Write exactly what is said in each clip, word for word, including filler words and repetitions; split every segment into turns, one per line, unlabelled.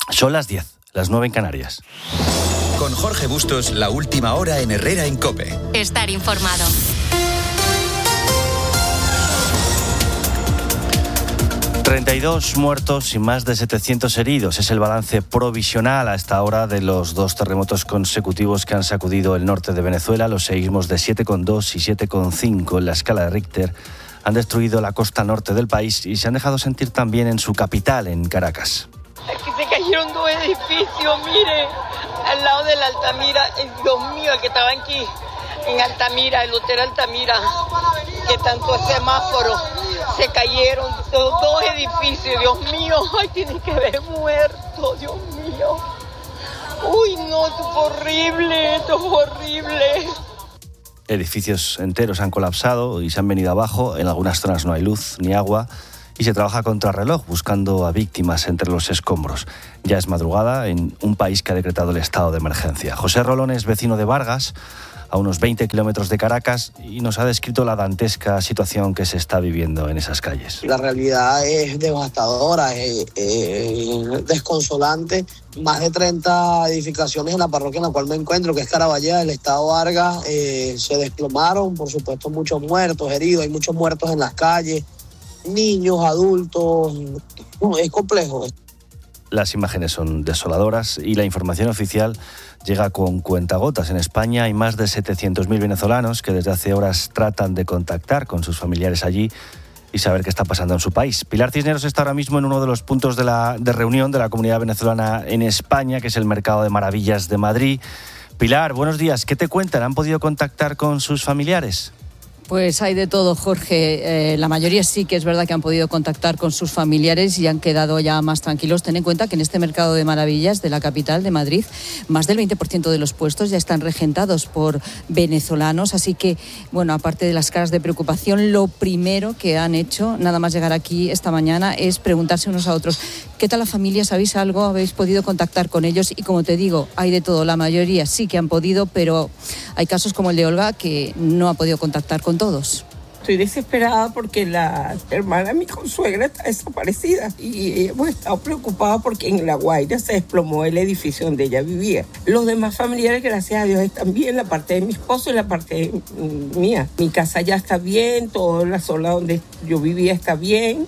Son las diez, las nueve en Canarias.
Con Jorge Bustos, la última hora en Herrera en COPE.
Estar informado.
treinta y dos muertos y más de setecientos heridos. Es el balance provisional a esta hora de los dos terremotos consecutivos que han sacudido el norte de Venezuela. Los seísmos de siete coma dos y siete coma cinco en la escala de Richter han destruido la costa norte del país y se han dejado sentir también en su capital, en Caracas.
Aquí se cayeron dos edificios, mire, al lado de la Altamira, Dios mío, el que estaba aquí, en Altamira, el Hotel Altamira, que tanto el semáforo, se cayeron dos, dos edificios, Dios mío, ay, tienen que haber muerto, Dios mío. Uy, no, esto fue horrible, esto fue horrible.
Edificios enteros han colapsado y se han venido abajo, en algunas zonas no hay luz ni agua, y se trabaja contrarreloj buscando a víctimas entre los escombros. Ya es madrugada en un país que ha decretado el estado de emergencia. José Rolón es vecino de Vargas, a unos veinte kilómetros de Caracas, y nos ha descrito la dantesca situación que se está viviendo en esas calles.
La realidad es devastadora, es, es desconsolante. Más de treinta edificaciones en la parroquia en la cual me encuentro, que es Caraballeda, del estado Vargas, eh, se desplomaron. Por supuesto, muchos muertos, heridos, hay muchos muertos en las calles. Niños, adultos, es complejo.
Las imágenes son desoladoras y la información oficial llega con cuentagotas. En España hay más de setecientos mil venezolanos que desde hace horas tratan de contactar con sus familiares allí y saber qué está pasando en su país. Pilar Cisneros está ahora mismo en uno de los puntos de, la, de reunión de la comunidad venezolana en España, que es el Mercado de Maravillas de Madrid. Pilar, buenos días. ¿Qué te cuentan? ¿Han podido contactar con sus familiares?
Pues hay de todo, Jorge. Eh, la mayoría sí que es verdad que han podido contactar con sus familiares y han quedado ya más tranquilos. Ten en cuenta que en este Mercado de Maravillas de la capital de Madrid, más del veinte por ciento de los puestos ya están regentados por venezolanos. Así que, bueno, aparte de las caras de preocupación, lo primero que han hecho, nada más llegar aquí esta mañana, es preguntarse unos a otros: ¿qué tal la familia? ¿Sabéis algo? ¿Habéis podido contactar con ellos? Y como te digo, hay de todo. La mayoría sí que han podido, pero hay casos como el de Olga, que no ha podido contactar con todos.
Estoy desesperada porque la hermana de mi consuegra está desaparecida y hemos estado preocupados porque en La Guaira se desplomó el edificio donde ella vivía. Los demás familiares, gracias a Dios, están bien, la parte de mi esposo y la parte mía. Mi casa ya está bien, toda la zona donde yo vivía está bien.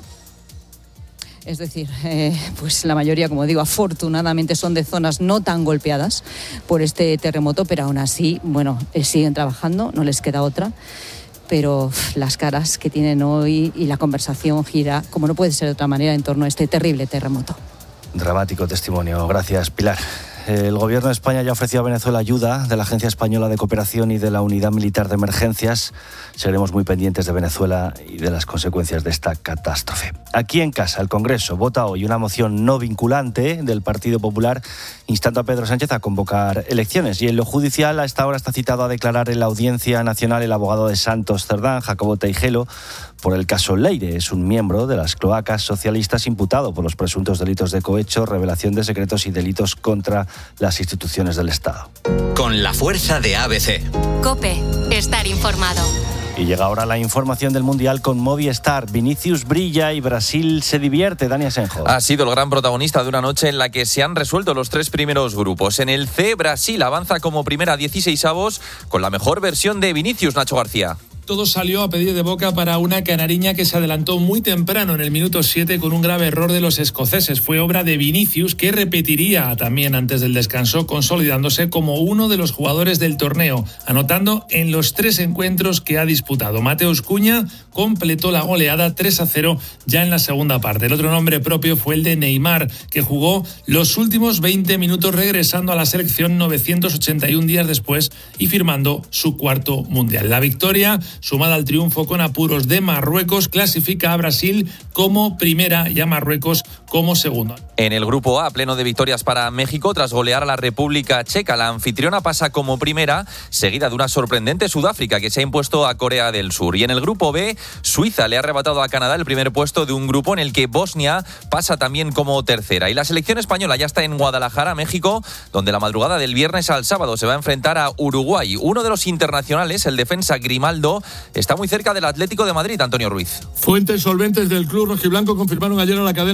Es decir, eh, pues la mayoría, como digo, afortunadamente son de zonas no tan golpeadas por este terremoto, pero aún así, bueno, eh, siguen trabajando, no les queda otra. Pero uf, las caras que tienen hoy y la conversación gira, como no puede ser de otra manera, en torno a este terrible terremoto.
Dramático testimonio. Gracias, Pilar. El Gobierno de España ya ha ofrecido a Venezuela ayuda de la Agencia Española de Cooperación y de la Unidad Militar de Emergencias. Seremos muy pendientes de Venezuela y de las consecuencias de esta catástrofe. Aquí en casa, el Congreso vota hoy una moción no vinculante del Partido Popular instando a Pedro Sánchez a convocar elecciones. Y en lo judicial, a esta hora está citado a declarar en la Audiencia Nacional el abogado de Santos Cerdán, Jacobo Teijelo, por el caso Leire. Es un miembro de las cloacas socialistas imputado por los presuntos delitos de cohecho, revelación de secretos y delitos contra las instituciones del Estado.
Con la fuerza de A B C.
COPE. Estar informado.
Y llega ahora la información del Mundial con Movistar. Vinicius brilla y Brasil se divierte. Dani Asenjo.
Ha sido el gran protagonista de una noche en la que se han resuelto los tres primeros grupos. En el C, Brasil avanza como primera dieciseisavos con la mejor versión de Vinicius, Nacho García.
Todo salió a pedir de boca para una canariña que se adelantó muy temprano en el minuto siete con un grave error de los escoceses. Fue obra de Vinicius, que repetiría también antes del descanso, consolidándose como uno de los jugadores del torneo, anotando en los tres encuentros que ha disputado. Mateus Cunha completó la goleada tres a cero ya en la segunda parte. El otro nombre propio fue el de Neymar, que jugó los últimos veinte minutos regresando a la selección novecientos ochenta y un días después y firmando su cuarto mundial. La victoria, sumada al triunfo con apuros de Marruecos, clasifica a Brasil como primera y a Marruecos como segundo.
En el grupo A, pleno de victorias para México, tras golear a la República Checa, la anfitriona pasa como primera, seguida de una sorprendente Sudáfrica que se ha impuesto a Corea del Sur. Y en el grupo B, Suiza le ha arrebatado a Canadá el primer puesto de un grupo en el que Bosnia pasa también como tercera. Y la selección española ya está en Guadalajara, México, donde la madrugada del viernes al sábado se va a enfrentar a Uruguay. Uno de los internacionales, el defensa Grimaldo, está muy cerca del Atlético de Madrid, Antonio Ruiz.
Fuentes solventes del club rojiblanco confirmaron ayer a la cadena COPE que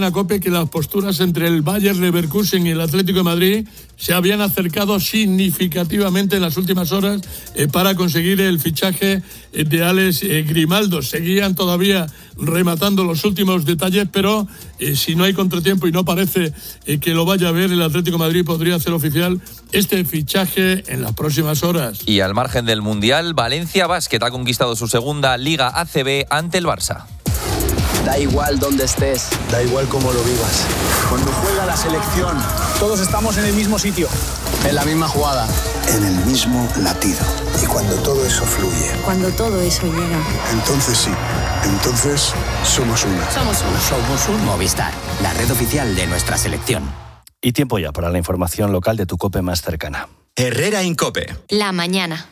que las posturas entre el Bayer Leverkusen y el Atlético de Madrid se habían acercado significativamente en las últimas horas eh, para conseguir el fichaje eh, de Alex eh, Grimaldo. Seguían todavía rematando los últimos detalles, pero eh, si no hay contratiempo y no parece eh, que lo vaya a ver, el Atlético de Madrid podría hacer oficial este fichaje en las próximas horas.
Y al margen del Mundial, Valencia Basket ha conquistado su segunda Liga A C B ante el Barça.
Da igual dónde estés, da igual cómo lo vivas. Cuando juega la selección, todos estamos en el mismo sitio, en la misma jugada,
en el mismo latido. Y cuando todo eso fluye,
cuando todo eso llega,
entonces sí, entonces somos una.
Somos una.
Somos un Movistar, la red oficial de nuestra selección.
Y tiempo ya para la información local de tu COPE más cercana.
Herrera Incope.
La mañana.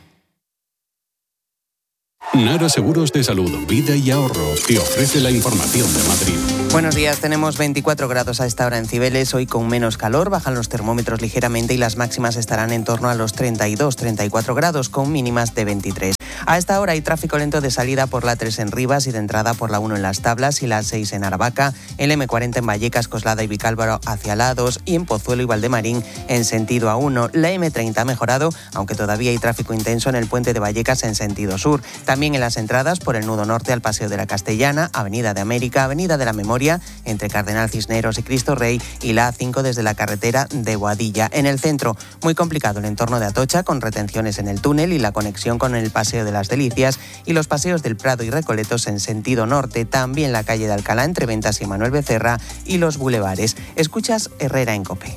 Nara Seguros de Salud, Vida y Ahorro te ofrece la información de Madrid.
Buenos días, tenemos veinticuatro grados a esta hora en Cibeles, hoy con menos calor, bajan los termómetros ligeramente y las máximas estarán en torno a los treinta y dos, treinta y cuatro grados con mínimas de veintitrés. A esta hora hay tráfico lento de salida por la tres en Rivas y de entrada por la uno en Las Tablas y la seis en Aravaca, el eme cuarenta en Vallecas, Coslada y Vicálvaro hacia Lados y en Pozuelo y Valdemarín en sentido A uno. La eme treinta ha mejorado, aunque todavía hay tráfico intenso en el puente de Vallecas en sentido sur. También en las entradas por el nudo norte al Paseo de la Castellana, Avenida de América, Avenida de la Memoria, entre Cardenal Cisneros y Cristo Rey y la A cinco desde la carretera de Boadilla. En el centro, muy complicado el entorno de Atocha, con retenciones en el túnel y la conexión con el Paseo de las Delicias y los paseos del Prado y Recoletos en sentido norte, también la calle de Alcalá entre Ventas y Manuel Becerra y los bulevares. Escuchas Herrera en COPE.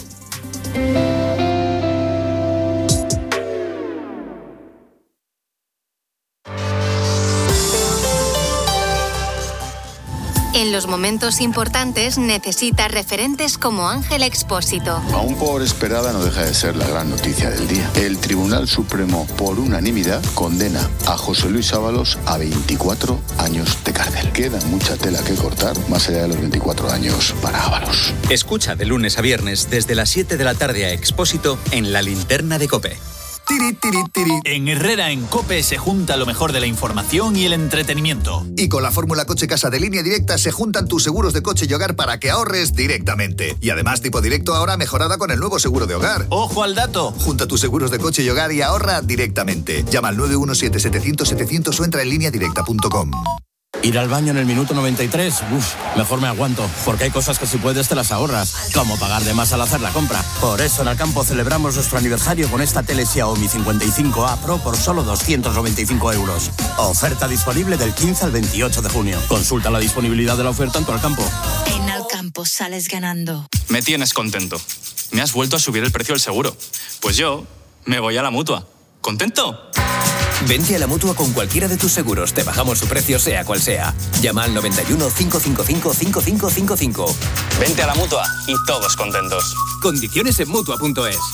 En los momentos importantes necesitas referentes como Ángel Expósito.
Aún por esperada no deja de ser la gran noticia del día. El Tribunal Supremo, por unanimidad, condena a José Luis Ábalos a veinticuatro años de cárcel. Queda mucha tela que cortar, más allá de los veinticuatro años para Ábalos.
Escucha de lunes a viernes desde las siete de la tarde a Expósito en La Linterna de COPE.
Tiri, tiri, tiri. En Herrera en COPE se junta lo mejor de la información y el entretenimiento.
Y con la fórmula Coche Casa de Línea Directa se juntan tus seguros de coche y hogar para que ahorres directamente. Y además Tipo Directo ahora mejorada con el nuevo seguro de hogar.
¡Ojo al dato!
Junta tus seguros de coche y hogar y ahorra directamente. Llama al nueve uno siete, setecientos, setecientos o entra en línea directa punto com.
Ir al baño en el minuto noventa y tres, uff, mejor me aguanto, porque hay cosas que si puedes te las ahorras, como pagar de más al hacer la compra. Por eso en Alcampo celebramos nuestro aniversario con esta tele Xiaomi cincuenta y cinco A Pro por solo doscientos noventa y cinco euros. Oferta disponible del quince al veintiocho de junio. Consulta la disponibilidad de la oferta en tu Alcampo.
En Alcampo sales ganando.
Me tienes contento. Me has vuelto a subir el precio del seguro. Pues yo me voy a la Mutua. ¿Contento?
Vente a la Mutua con cualquiera de tus seguros. Te bajamos su precio sea cual sea. Llama al noventa y uno, cinco cinco cinco, cinco cinco cinco cinco.
Vente a la Mutua y todos contentos.
Condiciones en Mutua punto es.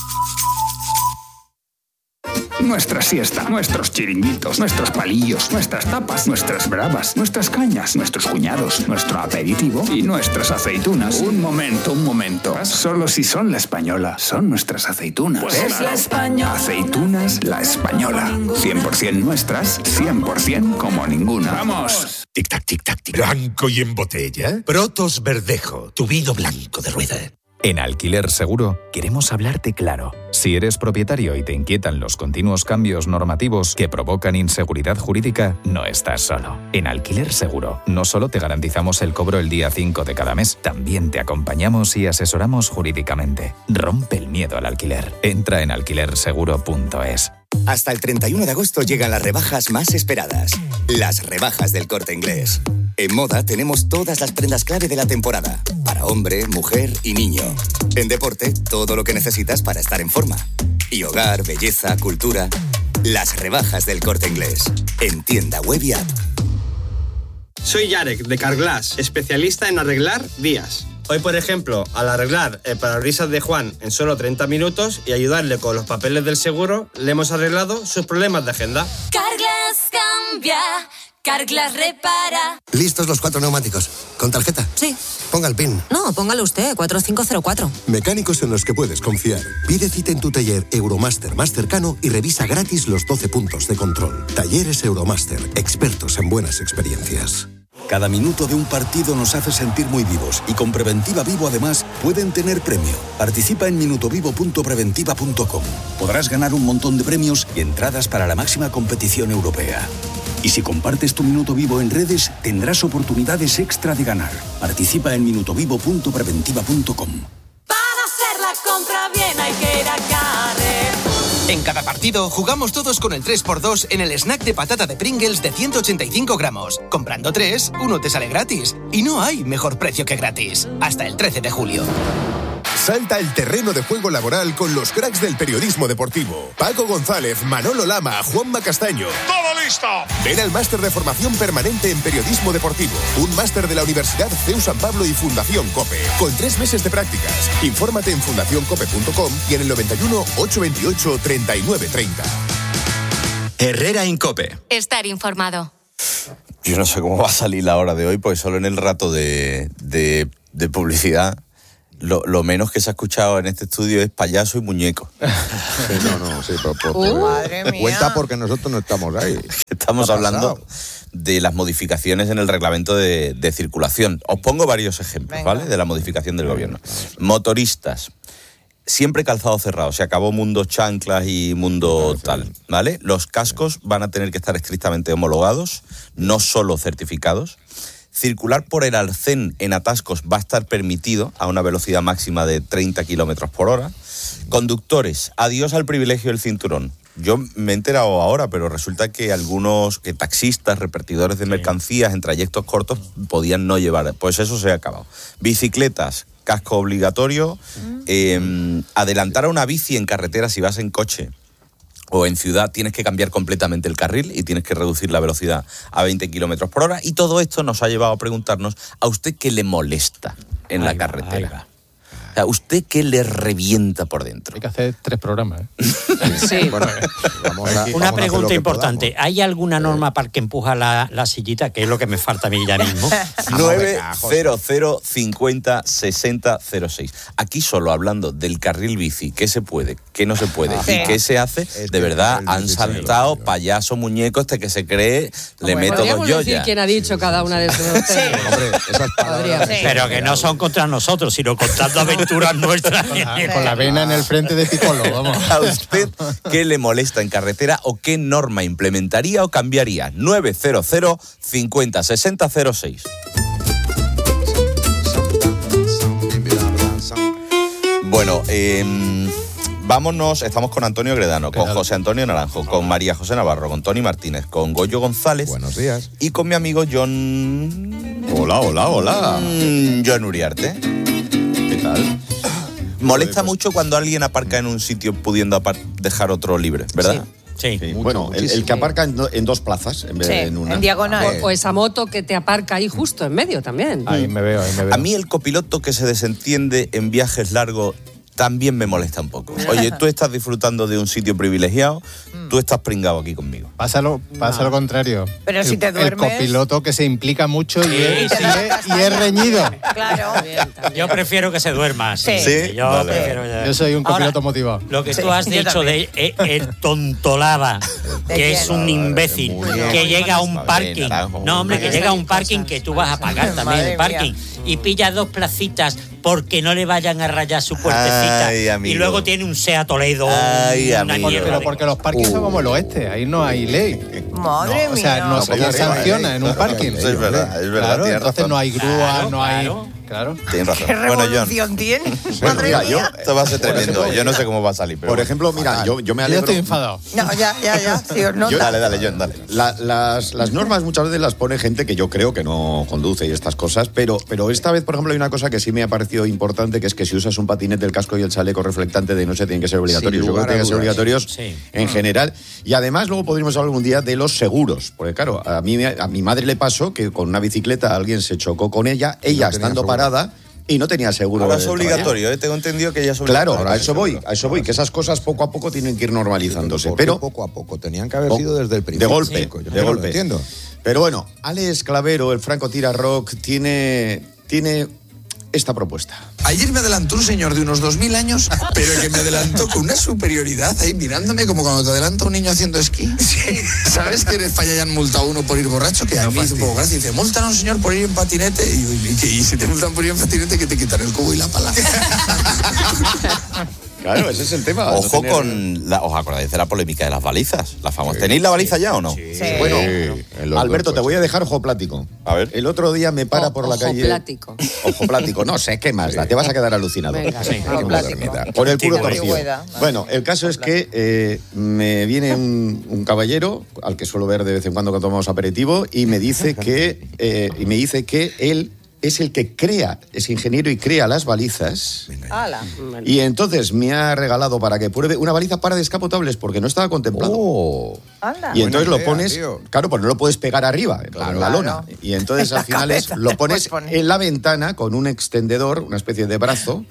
Nuestra siesta, nuestros chiringuitos, nuestros palillos, nuestras tapas, nuestras bravas, nuestras cañas, nuestros cuñados, nuestro aperitivo y nuestras aceitunas. Un momento, un momento. Solo si son La Española, son nuestras aceitunas.
Pues es La Española.
Aceitunas La Española. cien por ciento nuestras, cien por ciento como ninguna. ¡Vamos!
Tic-tac, tic-tac, tic. Blanco y en botella. Protos Verdejo, tu vino blanco de rueda.
En Alquiler Seguro queremos hablarte claro. Si eres propietario y te inquietan los continuos cambios normativos que provocan inseguridad jurídica, no estás solo. En Alquiler Seguro no solo te garantizamos el cobro el día cinco de cada mes, también te acompañamos y asesoramos jurídicamente. Rompe el miedo al alquiler. Entra en alquiler seguro punto es.
Hasta el treinta y uno de agosto llegan las rebajas más esperadas. Las rebajas del Corte Inglés. En moda tenemos todas las prendas clave de la temporada. Para hombre, mujer y niño. En deporte, todo lo que necesitas para estar en forma. Y hogar, belleza, cultura. Las rebajas del Corte Inglés. En tienda web y app.
Soy Yarek, de Carglass, especialista en arreglar vías. Hoy, por ejemplo, al arreglar el parabrisas de Juan en solo treinta minutos y ayudarle con los papeles del seguro, le hemos arreglado sus problemas de agenda.
Carglass cambia, Carglass repara.
¿Listos los cuatro neumáticos? ¿Con tarjeta?
Sí.
Ponga el PIN.
No, póngalo usted, cuatro cinco cero cuatro.
Mecánicos en los que puedes confiar. Pide cita en tu taller Euromaster más cercano y revisa gratis los doce puntos de control. Talleres Euromaster, expertos en buenas experiencias.
Cada minuto de un partido nos hace sentir muy vivos y con Preventiva Vivo además pueden tener premio. Participa en minutovivo punto preventiva punto com. Podrás ganar un montón de premios y entradas para la máxima competición europea. Y si compartes tu minuto vivo en redes, tendrás oportunidades extra de ganar. Participa en minutovivo punto preventiva punto com.
Para hacer la compra bien hay que ir a Carrefour.
En cada partido jugamos todos con el tres por dos en el snack de patata de Pringles de ciento ochenta y cinco gramos. Comprando tres, uno te sale gratis. Y no hay mejor precio que gratis. Hasta el trece de julio.
Salta el terreno de juego laboral con los cracks del periodismo deportivo. Paco González, Manolo Lama, Juanma Castaño.
¡Todo listo!
Ven al máster de formación permanente en periodismo deportivo. Un máster de la Universidad C E U San Pablo y Fundación COPE. Con tres meses de prácticas. Infórmate en fundación cope punto com y en el noventa y uno, ochocientos veintiocho, treinta y nueve treinta.
Herrera en COPE.
Estar informado.
Yo no sé cómo va a salir la hora de hoy, porque solo en el rato de, de, de publicidad Lo, lo menos que se ha escuchado en este estudio es payaso y muñeco.
Sí, no, no, sí, pero, pero,
Uh, madre mía.
cuenta porque nosotros no estamos ahí.
Estamos hablando de las modificaciones en el reglamento de, de circulación. Os pongo varios ejemplos, Venga. ¿vale? De la modificación del gobierno. Motoristas. Siempre calzado cerrado. Se acabó mundo chanclas y mundo tal, ¿vale? Los cascos van a tener que estar estrictamente homologados, no solo certificados. Circular por el arcén en atascos va a estar permitido a una velocidad máxima de treinta kilómetros por hora. Conductores, adiós al privilegio del cinturón. Yo me he enterado ahora, pero resulta que algunos que taxistas, repartidores de mercancías en trayectos cortos podían no llevar. Pues eso se ha acabado. Bicicletas, casco obligatorio. Eh, adelantar a una bici en carretera si vas en coche o en ciudad tienes que cambiar completamente el carril y tienes que reducir la velocidad a veinte kilómetros por hora. Y todo esto nos ha llevado a preguntarnos, ¿a usted qué le molesta en ahí la va, carretera? O sea, ¿usted qué le revienta por dentro?
Hay que hacer tres programas, ¿eh?
Sí.
Bueno, vamos a,
Una
vamos
pregunta importante.
podamos.
¿Hay alguna norma para que empuja la, la sillita? Que es lo que me falta a mí ya mismo.
nueve cero cero cincuenta sesenta cero seis. Aquí solo hablando del carril bici, qué se puede, qué no se puede
Sí.
y qué se hace,
Es
de
que
verdad
el
han
bici
saltado payaso muñeco este que se cree, le meto dos
Podríamos decir
joyas.
quién ha dicho cada una de esos temas.
Hombre, esas palabras.
Sí.
Pero que no son contra nosotros, sino contando aventuras nuestras.
Con la, con la vena en el frente de Piccolo, vamos.
¿A usted qué le molesta en carretera o qué norma implementaría o cambiaría? nueve cero cero cincuenta sesenta cero seis. Bueno, eh, vámonos, estamos con Antonio Gredano, con José Antonio Naranjo, con María José Navarro, con Tony Martínez, con Goyo González.
Buenos días.
Y con mi amigo John...
Hola, hola, hola.
Mm, John Uriarte.
¿Qué tal?
Molesta mucho cuando alguien aparca en un sitio pudiendo apar- dejar otro libre, ¿verdad?
Sí.
Sí. Bueno, el, el que aparca en, do, en dos plazas en vez
Sí,
de en una.
en diagonal. O, o esa moto que te aparca ahí justo en medio también.
Ahí me veo, ahí me veo.
A mí el copiloto que se desentiende en viajes largos también me molesta un poco. Oye, tú estás disfrutando de un sitio privilegiado, tú estás pringado aquí conmigo.
Pasa lo, pasa
No.
lo contrario.
Pero
el,
si te duermes-
El copiloto que se implica mucho y es,
Sí,
y es- y es reñido.
Claro.
Yo prefiero que se duerma. Sí.
Sí.
Yo,
Vale,
prefiero ya.
Yo soy un copiloto
Ahora,
motivado.
Lo que
Sí,
tú has
yo
dicho
también.
de eh, el tontolaba,
¿De
que es
quién?
un imbécil,
Muñeco.
que llega a un
Vale,
parking.
naranjo.
No, hombre, que
Vale.
llega a un parking que tú vas a pagar también
Madre
el parking. Y pilla dos placitas porque no le vayan a rayar su puertecita.
Ay, amigo.
Y luego tiene un SEA Toledo.
Ay,
una
amigo.
mierda
Pero
de-
porque los parkings son como el oeste, ahí no hay ley.
Madre
O sea,
mía.
no se
No,
les
no,
sanciona
no,
en un
no,
parking.
no,
Es verdad, es verdad,
Claro,
tienes
entonces
razón.
no hay grúa,
Claro,
no hay...
claro.
Claro.
Tienes razón.
¿Qué
Bueno, John,
revolución tiene?
Bueno,
Madre
mira,
mía.
yo,
esto va a ser
Por
tremendo.
ejemplo,
Yo no sé cómo va a salir, pero
Por
bueno.
ejemplo, mira, yo, yo me
Yo
alegro.
estoy enfadado.
No, ya, ya, ya. Sí, os nota.
Yo-
Dale, dale, John, dale.
La- las, las normas muchas veces las pone gente que yo creo que no conduce y estas cosas, pero, pero esta vez, por ejemplo, hay una cosa que sí me ha parecido importante, que es que si usas un patinete, el casco y el chaleco reflectante de noche tienen que ser obligatorios. Sin Yo creo lugar que a tienen que ser dudas. obligatorios
Sí.
en general. Y además luego podríamos hablar un día de los seguros, porque claro, a, mí, me- a mi madre le pasó que con una bicicleta alguien se chocó con ella, Y ella no tenía estando seguro. parada y no tenía seguro.
Ahora
de
es
trabajo.
obligatorio, ¿eh? Tengo entendido que ya es
Claro,
obligatorio.
a eso voy, a eso voy, que esas cosas poco a poco tienen que ir normalizándose.
¿Por qué
Pero
poco a poco? Tenían que haber
Po-
sido desde el
de
principio.
golpe,
chico, yo
de
no lo
golpe.
entiendo.
Pero bueno, Alex Clavero, el Franco Tira Rock, tiene, tiene esta propuesta.
Ayer me adelantó un señor de unos dos mil años, pero que me adelantó con una superioridad ahí mirándome como cuando te adelanta un niño haciendo esquí. Sí. ¿Sabes que en España ya han multado a uno por ir borracho? Que a mí me hizo un poco gracia. Dice, multan a un señor por ir en patinete y, y, y, y si te multan por ir en patinete que te quitan el cubo y la pala.
Claro, ese es el tema.
Ojo
no tener...
con... La, ¿os acordáis de la polémica de las balizas? La famosa. ¿Tenéis la baliza ya o no?
Sí. Sí. Bueno, sí. Alberto, te voy a dejar ojo plático.
A ver.
El otro día me para o, por la
ojo
calle...
Plático.
Ojo plático. No sé, ¿qué más da? Te vas a quedar alucinado.
Venga,
sí,
ojo plático.
Por el culo torcido. Bueno, el caso es que eh, me viene un, un caballero, al que suelo ver de vez en cuando cuando tomamos aperitivo, y me dice que, eh, y me dice que él... es el que crea, es ingeniero y crea las balizas.
¡Hala!
Y entonces me ha regalado para que pruebe una baliza para descapotables porque no estaba contemplado.
Oh.
Anda.
Y entonces
Buena
lo
idea,
pones,
tío.
claro, pues no lo puedes pegar arriba, claro, en la lona. Y entonces al final es, lo pones en la ventana con un extendedor, una especie de brazo.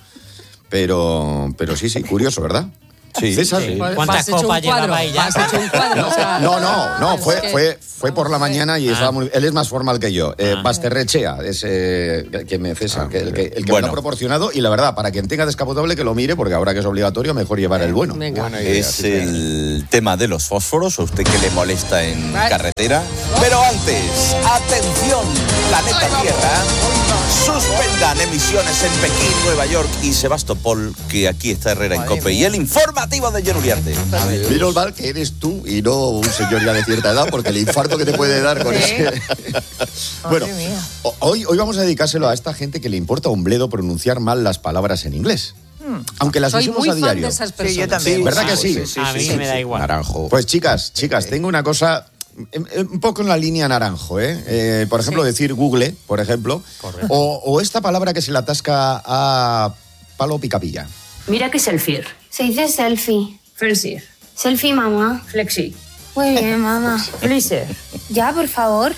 Pero, pero sí, sí, curioso, ¿verdad?
Sí,
César.
sí.
¿Cuántas copas llevaba ahí ya?
¿Has hecho un cuadro? O sea,
No, no, no, fue,
que-
fue, fue por la mañana y
Ah.
estaba muy, él es más formal que yo. Eh,
Ah.
Basterrechea es eh, que me César, que, el que, el que
Bueno.
me lo ha proporcionado. Y la verdad, para quien tenga descapotable que lo mire, porque ahora que es obligatorio, mejor llevar el bueno.
Venga.
Es el tema de los fósforos, a usted que le molesta en
Vale.
carretera. Pero antes, atención, planeta Tierra, suspendan emisiones en Pekín, Nueva York y Sebastopol, que aquí está Herrera en COPE. Y el informativo de Jen Uriarte.
Menos mal que eres tú y no un señor ya de cierta edad, porque el infarto que te puede dar con
Sí.
ese... Bueno, o- hoy, hoy vamos a dedicárselo a esta gente que le importa un bledo pronunciar mal las palabras en inglés. Aunque las
Soy
usemos
muy
a
fan
diario.
de esas
Sí,
personas.
yo también.
¿Verdad que sí?
A mí me da igual.
Naranjo.
Pues chicas, chicas, tengo una cosa em, em, un poco en la línea naranjo, ¿eh? Eh, por ejemplo,
Sí.
decir Google, por ejemplo, o, o esta palabra que se le atasca a palo picapilla.
Mira qué selfie.
Se dice selfie.
Flexir.
Selfie, mamá.
Flexi.
Muy bien, mamá.
Felice.
Ya, por favor.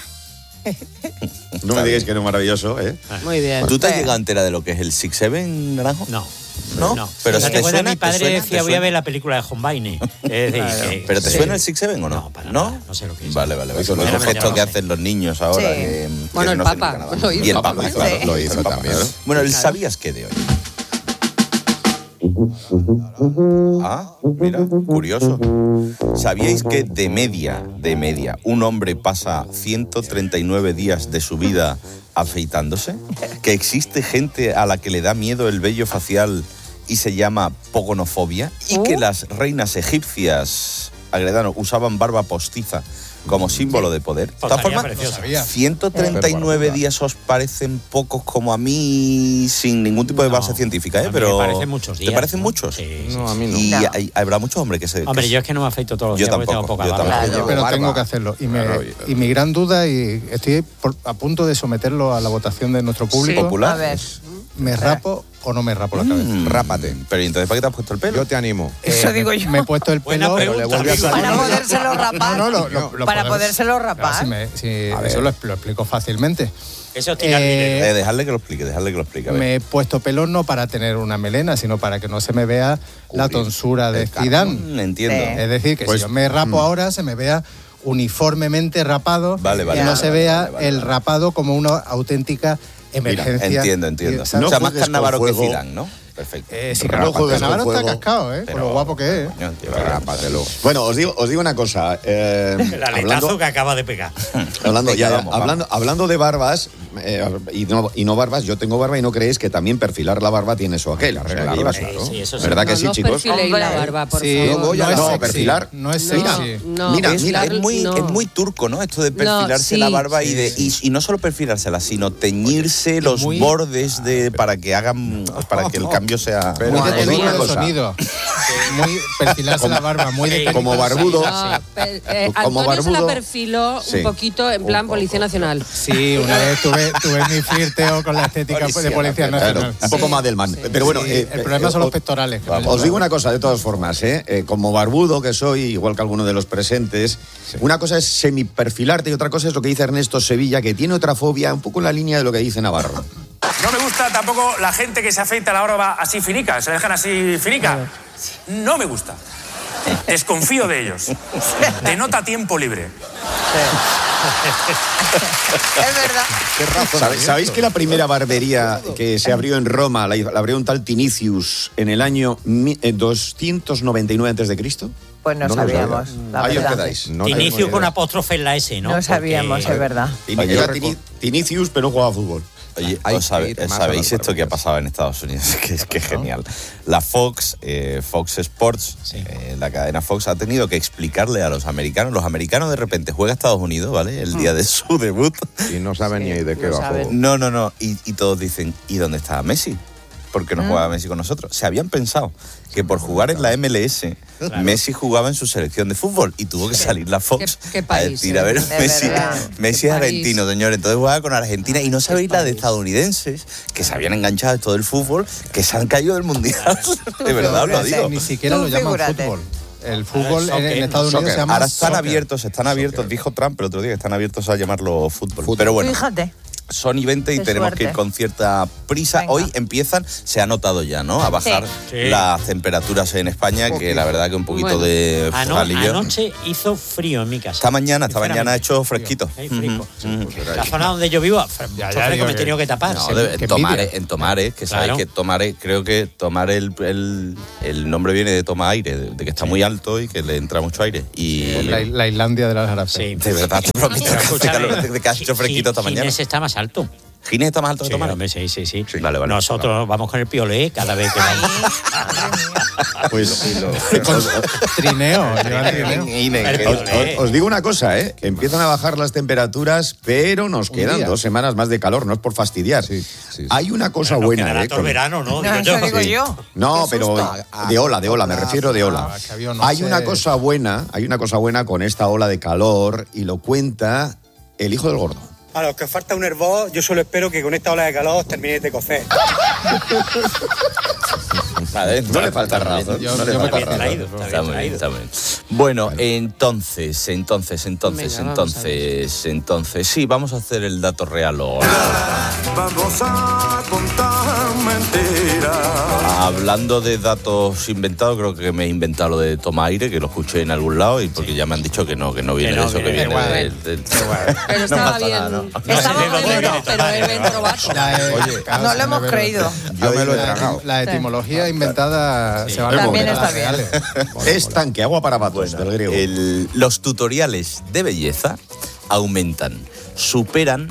No me digáis que no es maravilloso, ¿eh?
Muy bien.
¿Tú te has llegado a enterar de lo que es el Six Seven, Naranjo?
No.
¿No?
No.
Pero
¿te
si te
acuerdas?
suena,
Mi padre
¿te suena?
decía,
¿Te
voy a
suena?
ver la película de Hombaini. Es decir, que-
¿Pero te
sí.
suena el Six Seven o no?
No, para
¿No?
nada, no sé lo que es.
Vale, vale. Eso
Sinceramente,
es el gesto
no
que
lo sé.
hacen los niños ahora.
Sí.
que-
Bueno,
que
el
no
Papa
significa nada.
lo hizo.
Y el
El
Papa,
Papa,
claro.
lo hizo
El Papa,
también.
claro. Bueno, el
Claro.
¿sabías qué de hoy? Ah, mira, curioso. ¿Sabíais que de media, de media, un hombre pasa ciento treinta y nueve días de su vida afeitándose? ¿Que existe gente a la que le da miedo el vello facial y se llama pogonofobia? ¿Y que las reinas egipcias, Agredano, usaban barba postiza como símbolo de poder? De todas
Estaría
formas,
precioso.
ciento treinta y nueve días os parecen pocos como a mí, sin ningún tipo de base científica, ¿eh?
a mí
Pero
me parecen muchos días,
¿te parecen
¿no?
muchos?
Sí, sí,
No, a
sí.
mí no. Y
No.
hay- habrá muchos hombres que se... que
Hombre,
se-
yo es que no me afeito todos los
Yo
días porque
tampoco,
tengo poca
yo
barba.
tampoco.
Pero
Barba.
tengo que hacerlo. Y, me-
Claro.
y mi gran duda, y estoy por- a punto de someterlo a la votación de nuestro público.
Popular.
A ver.
¿Me rapo o no me rapo la cabeza?
Mm, Rápate. Pero ¿y entonces para qué te has puesto el pelo?
Yo te animo.
Eso
Eh,
digo
me-
yo.
Me he puesto el
Buena
pelo.
pregunta,
le vuelve a
amigo.
salir.
Para podérselo rapar.
No, no, lo- lo- lo
Para
podemos-
podérselo
Ah,
rapar.
si me- si- eso lo, lo explico fácilmente.
Eso es tirar
Eh,
dinero.
Eh, dejarle que lo explique, dejarle que lo explique. a ver.
Me he puesto pelo no para tener una melena, sino para que no se me vea la tonsura de Zidane.
Mm, entiendo.
Sí.
Es decir, que
Pues,
si yo me rapo
mm.
ahora, se me vea uniformemente rapado
Vale, vale,
y no
vale,
se
vale,
vea
vale, vale,
el
vale.
rapado como una auténtica emergencia.
Entiendo, entiendo.
Y, ¿sabes?
o sea,
No
más
juegues con
carnavaro que
fuego.
Zidane, ¿no? Perfecto.
Eh, sí,
No
Cannavaro
juegues con
Cannavaro está
fuego.
cascado, ¿eh? Por lo guapo que es.
Coño, tío,
Rápatelo. Bueno, os digo, os digo una cosa. eh,
El aletazo
hablando,
que acaba de pegar.
hablando,
Venga,
ya, ya,
vamos,
hablando, hablando de barbas eh, y, no, y no barbas, yo tengo barba y no creéis que también perfilar la barba tiene eso aquel. O sea, que llevas-
Sí, sí, eso sí.
¿Verdad
No,
que sí,
no
chicos?
perfiléis la
Hombre.
barba, por
Sí,
favor.
Luego ya
no,
la-
es
no,
sexy,
perfilar.
No es
Mira,
sexy.
No,
Mira,
es,
mira.
es muy,
no.
es muy turco, ¿no? Esto de perfilarse
sí,
la barba y,
sí,
de,
sí.
y, y no solo perfilársela, sino teñirse los
muy-
bordes de para que hagan para que el cambio sea.
Pero
Muy
os
de
digo
técnica
una
de
cosa.
sonido. Muy perfilarse la barba, muy de técnica
Como
de
barbudo.
sonido.
No, pe- eh,
Como
Antonio se la
barbudo.
perfiló
Sí.
un poquito en plan
Un poco.
Policía Nacional.
Sí, una vez tuve, tuve mi flirteo con la estética
Policía
de Policía
Nacional.
Nacional.
Claro, un poco más del man. Pero bueno,
Sí,
eh,
el problema
eh,
son los
os-
pectorales. que
Os
me-
digo una cosa, de todas formas, ¿eh? Eh, como barbudo que soy, igual que alguno de los presentes, una cosa es semiperfilarte y otra cosa es lo que dice Ernesto Sevilla, que tiene otra fobia un poco en la línea de lo que dice Navarro.
No me gusta tampoco la gente que se afeita la barba así finica, se la dejan así finica. No me gusta. Desconfío de ellos. Denota tiempo libre.
Es verdad.
Qué razonamiento. ¿Sabéis que la primera barbería que se abrió en Roma la, la abrió un tal Tinicius en el año doscientos noventa y nueve antes de Cristo?
Pues no, no sabíamos, la
Ahí
verdad.
os quedáis.
No Inicio con apóstrofe en la S, ¿no?
No sabíamos,
Porque...
es verdad.
Era Tini- Tinicius, pero no jugaba fútbol.
Oye, ¿os sabe- ¿sabéis esto que ha pasado en Estados Unidos? Que es que es genial. La Fox, eh, Fox Sports, eh, la cadena Fox, ha tenido que explicarle a los americanos. Los americanos de repente juega a Estados Unidos, ¿vale? El día de su debut.
Y no saben sí, ni de qué
no
va a jugar.
No, no, no. Y, y todos dicen, ¿y dónde está Messi? ¿Por qué no
Mm.
juega Messi con nosotros? Se habían pensado que por jugar en la M L S, claro, Messi jugaba en su selección de fútbol y tuvo que salir la Fox
¿Qué, qué
a
país,
decir, a ver,
eh?
Messi,
verdad.
Messi es argentino, señores. Entonces jugaba con Argentina y no sabéis la de estadounidenses que se habían enganchado de todo el fútbol, que se han caído del Mundial. De verdad os lo digo.
Ni siquiera lo llaman fútbol. El fútbol en, en Estados Unidos
Soccer.
se llama
Ahora están
soccer.
abiertos, están abiertos,
Soccer.
dijo Trump el otro día, que están abiertos a llamarlo fútbol. Pero bueno.
Fíjate.
Son y veinte y
Qué
tenemos
suerte.
que ir con cierta prisa.
Venga.
Hoy empiezan, se ha notado ya, ¿no? A bajar
Sí.
las temperaturas en España, que la verdad que un poquito
Bueno,
de
ano-
alivio.
anoche hizo frío en mi casa.
Esta mañana, esta mañana ha
Sinceramente.
hecho fresquito.
Frío, sí, fresco.
Ujú, ujú.
La zona donde yo vivo, mucho
ya,
fresco
digo
me he
que-
tenido que tapar.
No,
Se-
de-
qué
en Tomares,
envidia.
en Tomares, que sabéis
Claro.
que Tomares, creo que Tomares el, el, el nombre viene de toma aire, de, de que está muy alto y que le entra mucho aire. Y
La, la Islandia de las Arabes.
de verdad, te prometo
Pero
que hace
escúchame,
calor, de que ha hecho fresquito esta mañana.
Ginés está más alto.
¿Ginés está más alto que
Sí,
Tomares?
hombre, sí, sí, sí.
Vale, vale.
Nosotros vamos con el piolé cada vez que vamos.
Pues
Trineo, llevan trineo.
Os, os- os digo una cosa, ¿eh? Empiezan a bajar las temperaturas, pero nos
Un
quedan
día.
dos semanas más de calor, no es por fastidiar. Hay una cosa
Nos
buena,
quedará
¿eh?
todo el
con-
verano, ¿no?
No,
Digo
eso
yo.
digo
Sí.
yo.
No,
Qué
pero
susto.
de ola, de ola, me refiero de ola.
Ah, que había, no
Hay
sé.
una cosa buena, hay una cosa buena con esta ola de calor y lo cuenta el hijo del gordo.
A los que os falta un hervor, yo solo espero que con esta ola de calor os terminéis de cocer.
No le falta razón.
Yo-
no le
yo me
falta
traído,
razón.
está
Está
bien
muy bien, está muy bien. Bueno, entonces, entonces, entonces,
Venga, vamos a
entonces, entonces, sí, vamos a hacer el dato real ahora.
Vamos a contar mentiras.
Hablando de datos inventados, creo que me he inventado lo de toma aire, que lo escuché en algún lado y porque ya me han dicho que no, que no viene
Que no,
de eso, que
que
viene
igual.
del... del-
Pero
No
estaba
pasa
bien.
nada, ¿no?
Estaba
No,
muy bien,
no,
pero él me entró bajo.
Oye,
No lo hemos creído.
Yo me lo he
la,
tragado.
la etimología inventada se va a
También
comer a
está
las
bien.
reales.
Es tanque, agua para patos, del griego.
El- los tutoriales de belleza aumentan, superan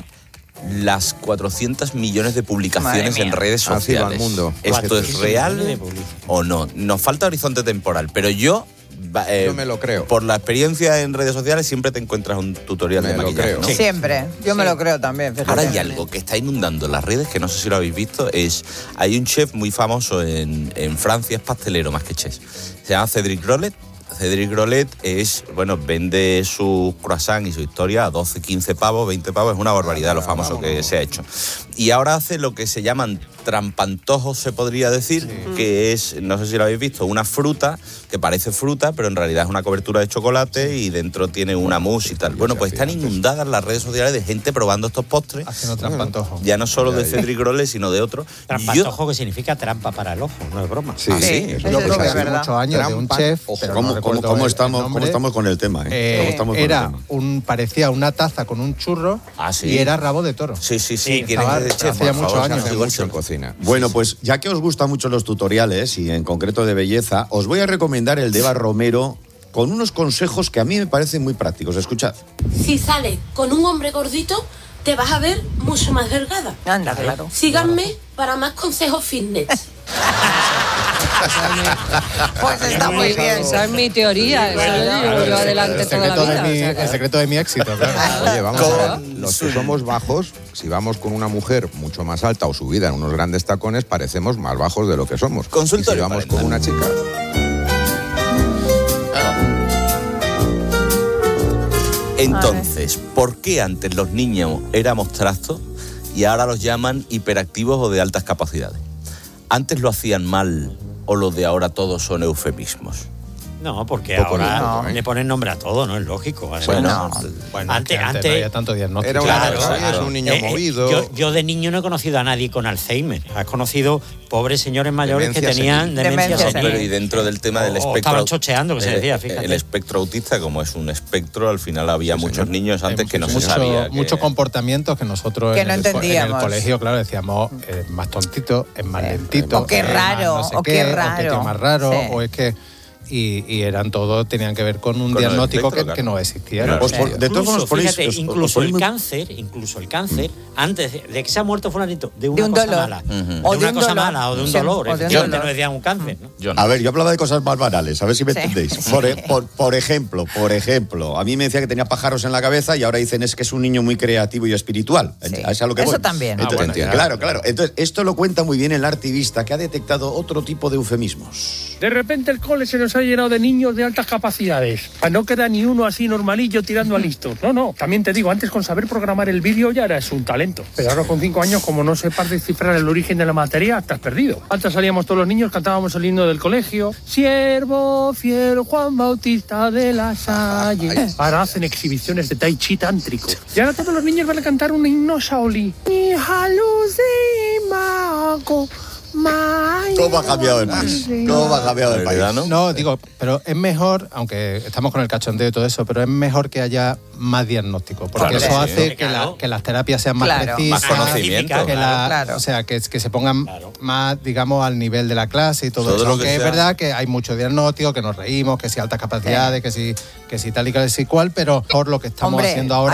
las cuatrocientos millones de publicaciones
Madre mía.
en redes
Así va el
sociales.
mundo.
¿Esto es
cuatrocientos millones de
real
publicaciones.
o no? Nos falta horizonte temporal, pero yo... va- eh,
Yo me lo creo.
Por la experiencia en redes sociales siempre te encuentras un tutorial
Me
de
lo
maquillaje,
creo.
¿no?
Siempre. Yo me lo creo también, fíjate.
Ahora hay algo que está inundando las redes, que no sé si lo habéis visto, es... Hay un chef muy famoso en, en Francia, es pastelero más que chef. Se llama Cédric Grolet. Cédric Grolet es, bueno, vende su croissant y su historia a doce, quince pavos, veinte pavos, es una barbaridad lo famoso que se ha hecho. Y ahora hace lo que se llaman trampantojos, se podría decir, que es, no sé si lo habéis visto, una fruta que parece fruta, pero en realidad es una cobertura de chocolate y dentro tiene una mousse y tal. Bueno, pues están inundadas las redes sociales de gente probando estos postres.
Haciendo trampantojo.
Ya no solo de Cédric Grolet, sino de otros.
Trampantojo, que significa trampa para el ojo, no es broma.
Sí,
Ah, sí.
eso
Yo
es
probé
así.
hace muchos años de un chef,
Ojo,
pero
¿cómo,
no
cómo-
recuerdo
cómo
el-
estamos,
el
¿Cómo
nombre.
estamos con el tema? ¿eh?
Eh,
¿Cómo estamos con el
era
tema?
un parecía una taza con un churro
Ah, sí.
y era rabo de toro.
Sí, sí, sí.
Sí,
¿Quién es
estaba-
ese chef?
hacía
Por
muchos
favor,
años.
se
Hace
igual
mucho en
se-
cocina.
Bueno, pues ya que os gustan mucho los tutoriales y en concreto de belleza, os voy a recomendar el de Eva Romero con unos consejos que a mí me parecen muy prácticos. Escuchad.
Si sales con un hombre gordito, te vas a ver mucho más delgada.
Anda, claro.
Síganme para más consejos fitness.
Pues está muy bien.
Esa es mi teoría. Eso lo llevo yo adelante
el
toda la
secreto, de
vida.
mi,
o sea que-
el secreto de mi éxito, claro.
Oye, vamos a ver. Los que somos bajos, si vamos con una mujer mucho más alta o subida en unos grandes tacones, parecemos más bajos de lo que somos. Y si
Consultorio
vamos
parental.
con una chica...
Entonces, ¿por qué antes los niños éramos trastos y ahora los llaman hiperactivos o de altas capacidades? ¿Antes lo hacían mal o los de ahora todos son eufemismos?
No, porque
Populismo,
ahora
¿eh?
le ponen nombre a todo, ¿no? Es lógico. además.
Bueno,
Bueno,
antes,
que antes
antes
no había tanto diagnóstico.
Era una
Claro,
cosa,
claro.
es un niño
Eh, eh,
movido.
Yo, yo de niño no he conocido a nadie con Alzheimer. Has conocido pobres señores mayores
Demencia
que tenían
senil.
demencia
Demencia
senil.
Pero y dentro del tema del
O- o
espectro.
estaban chocheando, que se
el-
decía, fíjate.
El espectro autista, como es un espectro, al final había muchos niños antes que no se
mucho,
sabía. que-
muchos comportamientos que nosotros
Que
en,
no
el, co- en el
entendíamos.
colegio, claro, decíamos es más tontito, es más lentito,
O qué
es más
raro,
no sé
o qué
qué, o
raro.
qué tío más raro,
Sí.
o es que y, y eran todos, tenían que ver con un
Con el
diagnóstico
espectro,
que,
claro.
que no existía.
Claro.
¿no?
Os por- de todos
Incluso,
modos, os ponéis-
fíjate,
os- os
incluso
ponéis
el
muy-
cáncer, incluso el cáncer, antes de, de que se ha muerto fulanito, de una
De un
cosa
dolor.
mala,
Ujú.
de
O de
una
un
cosa
dolor.
mala o de un
Sí,
dolor,
o de un
efectivamente
dolor.
no decían un cáncer, ¿no?
Yo no.
A ver, yo hablaba de cosas más banales, a ver si me
Sí.
entendéis. Por, e- por- por ejemplo, por ejemplo, a mí me decía que tenía pájaros en la cabeza y ahora dicen es que es un niño muy creativo y espiritual.
Sí.
¿Es a lo que
Eso
voy?
también.
Entonces,
Ah, bueno, ya.
claro, claro. Entonces, esto lo cuenta muy bien el artivista que ha detectado otro tipo de eufemismos.
De repente el cole se nos ha llenado de niños de altas capacidades. No queda ni uno así normalillo tirando a listos. No, no. También te digo, antes con saber programar el vídeo ya eras un talento. Pero ahora con cinco años, como no sepas descifrar el origen de la materia, te has perdido. Antes salíamos todos los niños, cantábamos el himno del colegio. Siervo fiel Juan Bautista de la Salle. Ahora hacen exhibiciones de tai chi tántrico. Y ahora todos los niños van a cantar un himno Shaolí. Hija luz de mago.
¿Cómo ha cambiado el país? ¿Cómo ha cambiado el país?
¿Verdad, no?
No, digo, pero es mejor, aunque estamos con el cachondeo y todo eso, pero es mejor que haya más diagnóstico, porque
Claro,
eso
sí.
hace que,
Claro.
la- que las terapias sean más
Claro.
precisas,
Más conocimiento.
que la-
Claro.
o sea, que, que se pongan más, digamos, al nivel de la clase y todo,
Todo
eso.
lo
Aunque
que
es
sea.
verdad que hay mucho diagnóstico, que nos reímos, que si altas capacidades, que si, que si tal y que si cual, pero por lo que estamos
Hombre,
haciendo ahora